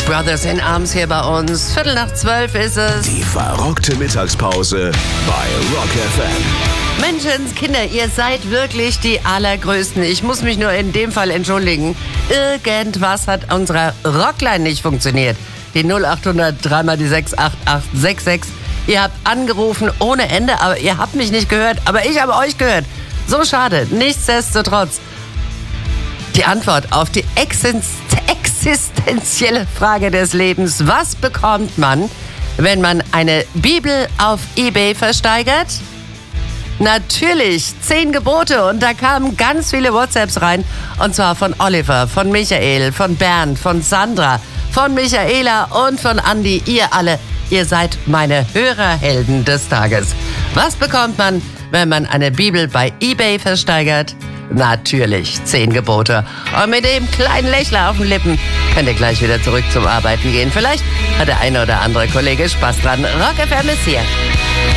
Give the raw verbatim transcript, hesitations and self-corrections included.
Brothers in Arms hier bei uns. Viertel nach zwölf ist es. Die verrockte Mittagspause bei Rock F M. Menschenskinder, ihr seid wirklich die Allergrößten. Ich muss mich nur in dem Fall entschuldigen. Irgendwas hat unserer Rockline nicht funktioniert. Die null acht hundert drei mal die sechs acht acht sechs sechs. Ihr habt angerufen ohne Ende, aber ihr habt mich nicht gehört. Aber ich habe euch gehört. So schade. Nichtsdestotrotz. Die Antwort auf die existenzielle Frage des Lebens. Was bekommt man, wenn man eine Bibel auf eBay versteigert? Natürlich, zehn Gebote. Und da kamen ganz viele WhatsApps rein. Und zwar von Oliver, von Michael, von Bernd, von Sandra, von Michaela und von Andi. Ihr alle, ihr seid meine Hörerhelden des Tages. Was bekommt man, wenn man eine Bibel bei eBay versteigert? Natürlich, zehn Gebote. Und mit dem kleinen Lächler auf den Lippen könnt ihr gleich wieder zurück zum Arbeiten gehen. Vielleicht hat der eine oder andere Kollege Spaß dran. Rock F M ist hier.